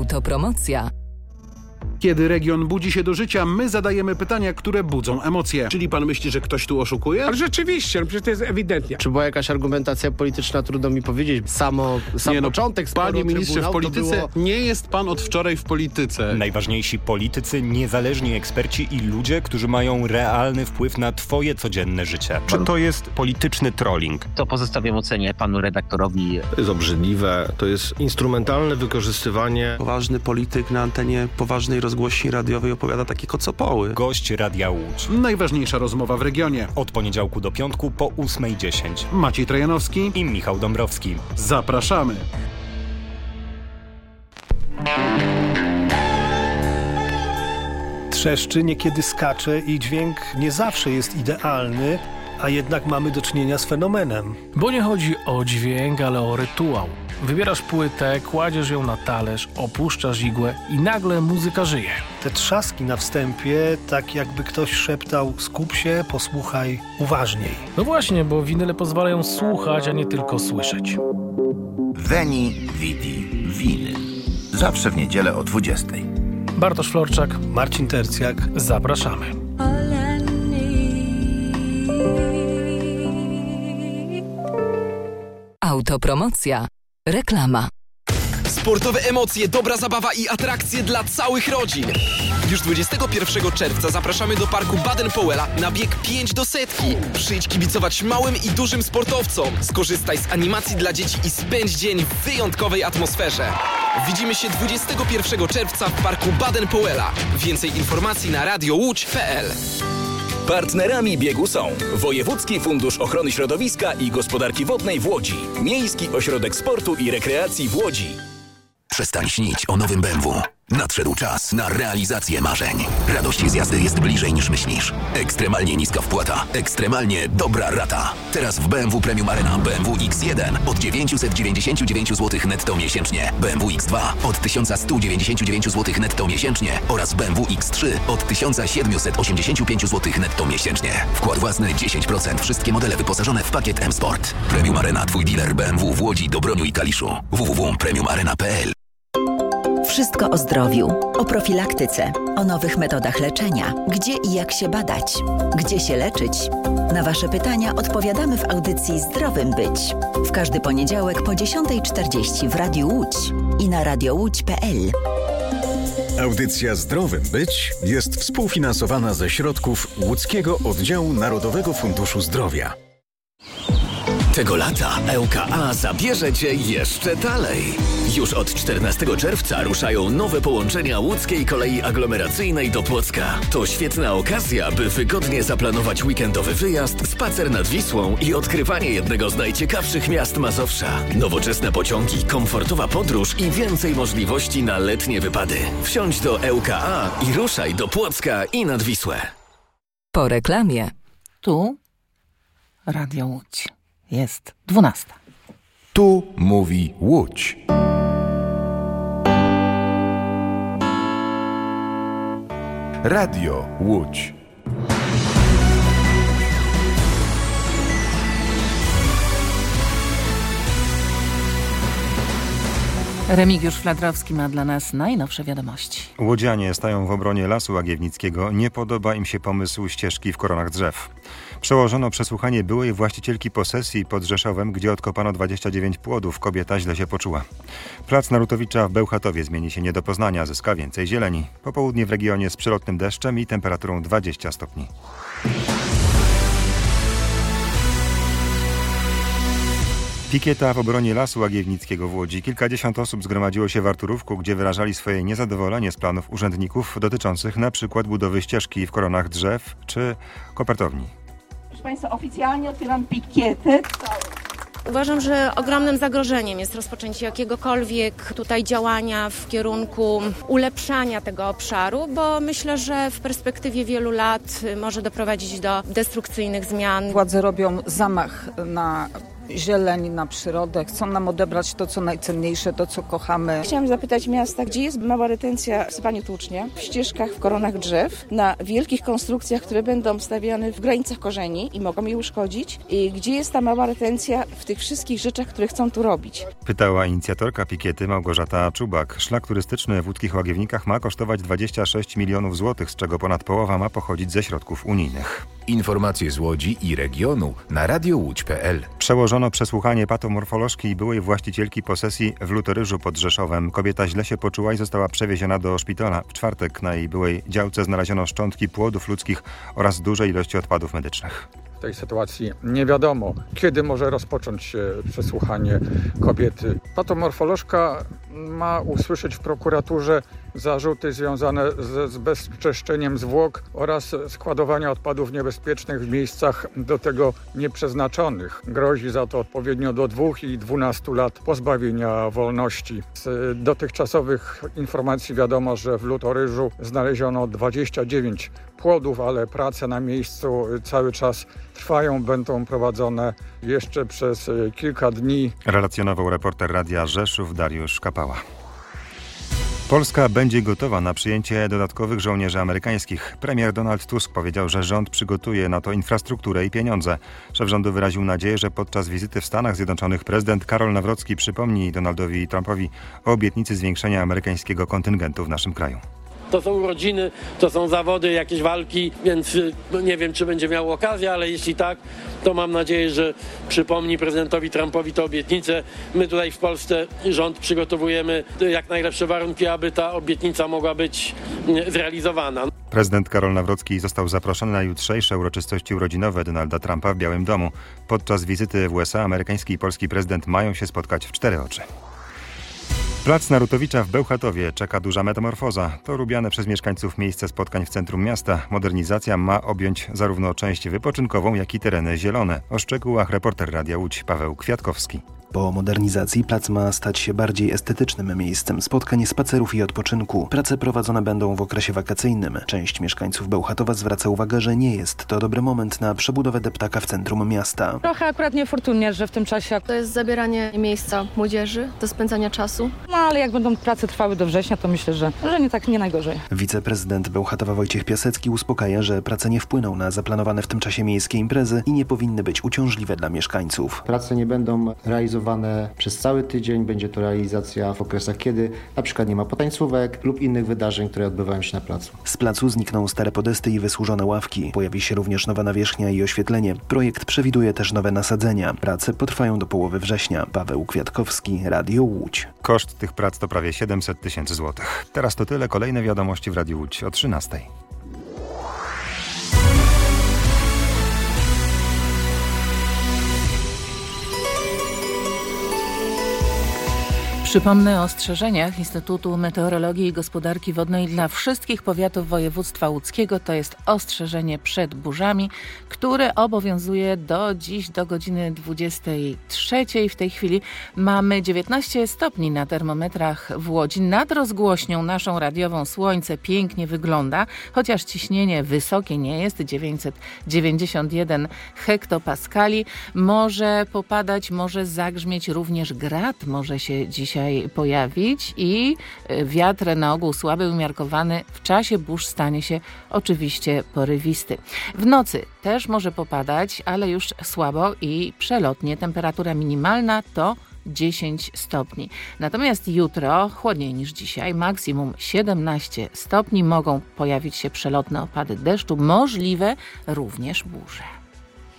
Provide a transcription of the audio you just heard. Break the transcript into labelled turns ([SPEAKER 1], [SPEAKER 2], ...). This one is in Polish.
[SPEAKER 1] Autopromocja.
[SPEAKER 2] Kiedy region budzi się do życia, my zadajemy pytania, które budzą emocje.
[SPEAKER 3] Czyli pan myśli, że ktoś tu oszukuje?
[SPEAKER 4] Ale rzeczywiście, przecież to jest ewidentnie.
[SPEAKER 5] Czy była jakaś argumentacja polityczna, trudno mi powiedzieć. Sam początek sporu
[SPEAKER 3] Panie ministrze, w polityce
[SPEAKER 5] było...
[SPEAKER 3] nie jest pan od wczoraj w polityce.
[SPEAKER 6] Najważniejsi politycy, niezależni eksperci i ludzie, którzy mają realny wpływ na twoje codzienne życie. Czy to jest polityczny trolling?
[SPEAKER 7] To pozostawiam ocenie panu redaktorowi.
[SPEAKER 3] To jest obrzydliwe, to jest instrumentalne wykorzystywanie.
[SPEAKER 8] Poważny polityk na antenie poważnej rozgłośni radiowej opowiada takie kocopoły.
[SPEAKER 6] Gość Radia Łódź.
[SPEAKER 2] Najważniejsza rozmowa w regionie.
[SPEAKER 6] Od poniedziałku do piątku po 8:10.
[SPEAKER 2] Maciej Trojanowski
[SPEAKER 6] I Michał Dąbrowski.
[SPEAKER 2] Zapraszamy.
[SPEAKER 9] Trzeszczy, niekiedy skacze i dźwięk nie zawsze jest idealny, a jednak mamy do czynienia z fenomenem.
[SPEAKER 10] Bo nie chodzi o dźwięk, ale o rytuał. Wybierasz płytę, kładziesz ją na talerz, opuszczasz igłę i nagle muzyka żyje.
[SPEAKER 9] Te trzaski na wstępie, tak jakby ktoś szeptał: skup się, posłuchaj uważniej.
[SPEAKER 10] No właśnie, bo winyle pozwalają słuchać, a nie tylko słyszeć.
[SPEAKER 11] Veni, Vidi, Winyl. Zawsze w niedzielę o 20:00.
[SPEAKER 10] Bartosz Florczak,
[SPEAKER 9] Marcin Tercjak.
[SPEAKER 10] Zapraszamy.
[SPEAKER 1] Autopromocja. Reklama.
[SPEAKER 12] Sportowe emocje, dobra zabawa i atrakcje dla całych rodzin. Już 21 czerwca zapraszamy do parku Baden-Powella na bieg 5 do 100. Przyjdź kibicować małym i dużym sportowcom. Skorzystaj z animacji dla dzieci i spędź dzień w wyjątkowej atmosferze. Widzimy się 21 czerwca w parku Baden-Powella. Więcej informacji na radiołódź.pl.
[SPEAKER 13] Partnerami biegu są Wojewódzki Fundusz Ochrony Środowiska i Gospodarki Wodnej w Łodzi, Miejski Ośrodek Sportu i Rekreacji w Łodzi.
[SPEAKER 14] Przestań śnić o nowym BMW. Nadszedł czas na realizację marzeń. Radość z jazdy jest bliżej niż myślisz. Ekstremalnie niska wpłata. Ekstremalnie dobra rata. Teraz w BMW Premium Arena BMW X1 od 999 zł netto miesięcznie. BMW X2 od 1199 zł netto miesięcznie. Oraz BMW X3 od 1785 zł netto miesięcznie. Wkład własny 10%. Wszystkie modele wyposażone w pakiet M-Sport. Premium Arena, twój dealer BMW w Łodzi, Dobroniu i Kaliszu. www.premiumarena.pl.
[SPEAKER 15] Wszystko o zdrowiu, o profilaktyce, o nowych metodach leczenia, gdzie i jak się badać, gdzie się leczyć. Na Wasze pytania odpowiadamy w audycji Zdrowym Być. W każdy poniedziałek po 10:40 w Radiu Łódź i na radiołódź.pl.
[SPEAKER 16] Audycja Zdrowym Być jest współfinansowana ze środków Łódzkiego Oddziału Narodowego Funduszu Zdrowia.
[SPEAKER 17] Tego lata ŁKA zabierze Cię jeszcze dalej. Już od 14 czerwca ruszają nowe połączenia łódzkiej kolei aglomeracyjnej do Płocka. To świetna okazja, by wygodnie zaplanować weekendowy wyjazd, spacer nad Wisłą i odkrywanie jednego z najciekawszych miast Mazowsza. Nowoczesne pociągi, komfortowa podróż i więcej możliwości na letnie wypady. Wsiądź do ŁKA i ruszaj do Płocka i nad Wisłę.
[SPEAKER 1] Po reklamie.
[SPEAKER 18] Tu Radio Łódź. Jest 12:00.
[SPEAKER 16] Tu mówi Łódź. Radio Łódź.
[SPEAKER 18] Remigiusz Fladrowski ma dla nas najnowsze wiadomości.
[SPEAKER 6] Łodzianie stają w obronie Lasu Łagiewnickiego. Nie podoba im się pomysł ścieżki w koronach drzew. Przełożono przesłuchanie byłej właścicielki posesji pod Rzeszowem, gdzie odkopano 29 płodów. Kobieta źle się poczuła. Plac Narutowicza w Bełchatowie zmieni się nie do poznania, zyska więcej zieleni. Popołudnie w regionie z przelotnym deszczem i temperaturą 20 stopni. Pikieta w obronie Lasu Łagiewnickiego w Łodzi. Kilkadziesiąt osób zgromadziło się w Arturówku, gdzie wyrażali swoje niezadowolenie z planów urzędników dotyczących np. budowy ścieżki w koronach drzew czy kopertowni.
[SPEAKER 19] Proszę Państwa, oficjalnie otwieram pikietę.
[SPEAKER 20] Uważam, że ogromnym zagrożeniem jest rozpoczęcie jakiegokolwiek tutaj działania w kierunku ulepszania tego obszaru, bo myślę, że w perspektywie wielu lat może doprowadzić do destrukcyjnych zmian.
[SPEAKER 19] Władze robią zamach na
[SPEAKER 21] zieleń, na przyrodę. Chcą nam odebrać to, co najcenniejsze, to, co kochamy.
[SPEAKER 19] Chciałam zapytać miasta, gdzie jest mała retencja w sypaniu tłucznia, w ścieżkach, w koronach drzew, na wielkich konstrukcjach, które będą stawiane w granicach korzeni i mogą je uszkodzić. I gdzie jest ta mała retencja w tych wszystkich rzeczach, które chcą tu robić?
[SPEAKER 6] Pytała inicjatorka pikiety Małgorzata Czubak. Szlak turystyczny w Łódzkich Łagiewnikach ma kosztować 26 milionów złotych, z czego ponad połowa ma pochodzić ze środków unijnych.
[SPEAKER 14] Informacje z Łodzi i regionu na radiołódź.pl.
[SPEAKER 6] Przełożono przesłuchanie patomorfolożki i byłej właścicielki posesji w Lutoryżu pod Rzeszowem. Kobieta źle się poczuła i została przewieziona do szpitala. W czwartek na jej byłej działce znaleziono szczątki płodów ludzkich oraz duże ilości odpadów medycznych.
[SPEAKER 22] W tej sytuacji nie wiadomo, kiedy może rozpocząć się przesłuchanie kobiety. Patomorfolożka ma usłyszeć w prokuraturze zarzuty związane z bezczeszczeniem zwłok oraz składowania odpadów niebezpiecznych w miejscach do tego nieprzeznaczonych. Grozi za to odpowiednio do 2 i 12 lat pozbawienia wolności. Z dotychczasowych informacji wiadomo, że w Lutoryżu znaleziono 29 płodów, ale prace na miejscu cały czas trwają, będą prowadzone jeszcze przez kilka dni.
[SPEAKER 6] Relacjonował reporter Radia Rzeszów Dariusz Kapała. Polska będzie gotowa na przyjęcie dodatkowych żołnierzy amerykańskich. Premier Donald Tusk powiedział, że rząd przygotuje na to infrastrukturę i pieniądze. Szef rządu wyraził nadzieję, że podczas wizyty w Stanach Zjednoczonych prezydent Karol Nawrocki przypomni Donaldowi Trumpowi o obietnicy zwiększenia amerykańskiego kontyngentu w naszym kraju.
[SPEAKER 23] To są urodziny, to są zawody, jakieś walki, więc nie wiem, czy będzie miał okazję, ale jeśli tak, to mam nadzieję, że przypomni prezydentowi Trumpowi tę obietnicę. My tutaj w Polsce rząd przygotowujemy jak najlepsze warunki, aby ta obietnica mogła być zrealizowana.
[SPEAKER 6] Prezydent Karol Nawrocki został zaproszony na jutrzejsze uroczystości urodzinowe Donalda Trumpa w Białym Domu. Podczas wizyty w USA amerykański i polski prezydent mają się spotkać w 4 oczy. Plac Narutowicza w Bełchatowie czeka duża metamorfoza. To lubiane przez mieszkańców miejsce spotkań w centrum miasta. Modernizacja ma objąć zarówno część wypoczynkową, jak i tereny zielone. O szczegółach reporter Radia Łódź Paweł Kwiatkowski.
[SPEAKER 24] Po modernizacji plac ma stać się bardziej estetycznym miejscem spotkań, spacerów i odpoczynku. Prace prowadzone będą w okresie wakacyjnym. Część mieszkańców Bełchatowa zwraca uwagę, że nie jest to dobry moment na przebudowę deptaka w centrum miasta.
[SPEAKER 25] Trochę akurat niefortunnie, że w tym czasie...
[SPEAKER 26] To jest zabieranie miejsca młodzieży do spędzania czasu.
[SPEAKER 25] No ale jak będą prace trwały do września, to myślę, że nie najgorzej.
[SPEAKER 24] Wiceprezydent Bełchatowa Wojciech Piasecki uspokaja, że prace nie wpłyną na zaplanowane w tym czasie miejskie imprezy i nie powinny być uciążliwe dla mieszkańców.
[SPEAKER 27] Prace nie będą realizowane przez cały tydzień. Będzie to realizacja w okresach, kiedy na przykład nie ma potańcówek lub innych wydarzeń, które odbywają się na placu.
[SPEAKER 24] Z placu znikną stare podesty i wysłużone ławki. Pojawi się również nowa nawierzchnia i oświetlenie. Projekt przewiduje też nowe nasadzenia. Prace potrwają do połowy września. Paweł Kwiatkowski, Radio Łódź.
[SPEAKER 6] Koszt tych prac to prawie 700 tysięcy złotych. Teraz to tyle. Kolejne wiadomości w Radiu Łódź o 13:00.
[SPEAKER 18] Przypomnę o ostrzeżeniach Instytutu Meteorologii i Gospodarki Wodnej dla wszystkich powiatów województwa łódzkiego. To jest ostrzeżenie przed burzami, które obowiązuje do dziś, do godziny 23. W tej chwili mamy 19 stopni na termometrach w Łodzi. Nad rozgłośnią naszą radiową słońce pięknie wygląda, chociaż ciśnienie wysokie nie jest, 991 hektopaskali. Może popadać, może zagrzmieć również grad, może się dzisiaj pojawić i wiatr na ogół słaby, umiarkowany. W czasie burz stanie się oczywiście porywisty. W nocy też może popadać, ale już słabo i przelotnie. Temperatura minimalna to 10 stopni. Natomiast jutro chłodniej niż dzisiaj, maksimum 17 stopni. Mogą pojawić się przelotne opady deszczu, możliwe również burze.